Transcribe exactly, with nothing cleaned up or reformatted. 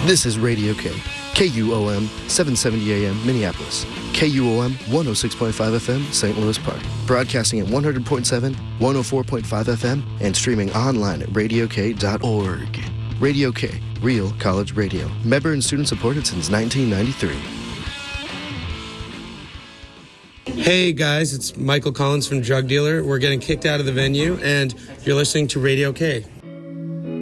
This is Radio K, K U O M, seven seventy A M, Minneapolis. K U O M, one oh six point five F M, Saint Louis Park. Broadcasting at one hundred point seven, one oh four point five F M, and streaming online at radio k dot org. Radio K, real college radio. Member and student supported since nineteen ninety-three. Hey guys, it's Michael Collins from Drug Dealer. We're getting kicked out of the venue, and you're listening to Radio K.